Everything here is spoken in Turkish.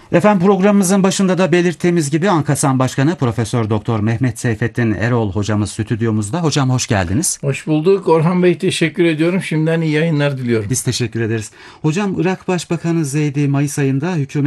Efendim programımızın başında da belirttiğimiz gibi Ankasan Başkanı Profesör Doktor Mehmet Seyfettin Erol hocamız stüdyomuzda. Hocam hoş geldiniz. Hoş bulduk. Orhan Bey teşekkür ediyorum. Şimdiden iyi yayınlar diliyorum. Biz teşekkür ederiz. Hocam Irak Başbakanı Zeydi Mayıs ayında hükümet